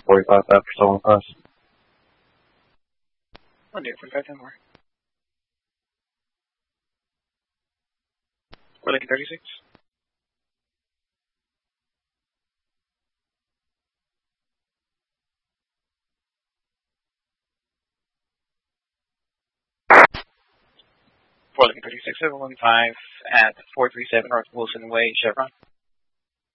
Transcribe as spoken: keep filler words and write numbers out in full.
forty-five five for stolen cars. One day, forty-five ten more. We're looking thirty-six. Four looking thirty-six seven one five at four three seven North Wilson Way, Chevron.